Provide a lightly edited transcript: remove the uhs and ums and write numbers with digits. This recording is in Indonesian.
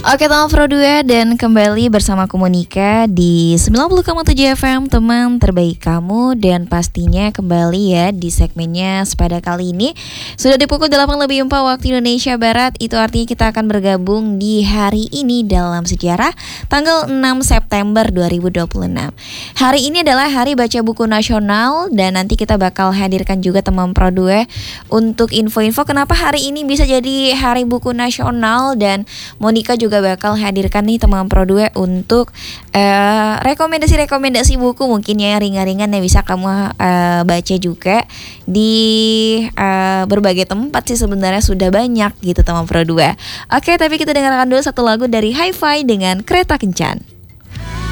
Oke teman Pro 2 dan kembali bersama Komunika di 90,7 FM teman terbaik kamu. Dan pastinya kembali ya di segmennya pada kali ini sudah di pukul 8:04 waktu Indonesia Barat. Itu artinya kita akan bergabung di hari ini dalam sejarah tanggal 6 September 2026. Hari ini adalah Hari Baca Buku Nasional dan nanti kita bakal hadirkan juga teman Pro 2 untuk info-info kenapa hari ini bisa jadi Hari Buku Nasional. Dan Monica juga bakal hadirkan nih teman Pro 2 untuk rekomendasi-rekomendasi buku mungkin ya ringan-ringan yang bisa kamu baca juga di berbagai tempat sih sebenarnya sudah banyak gitu teman Pro 2. Oke, tapi kita dengarkan dulu satu lagu dari Hi-Fi dengan Kereta Kencan.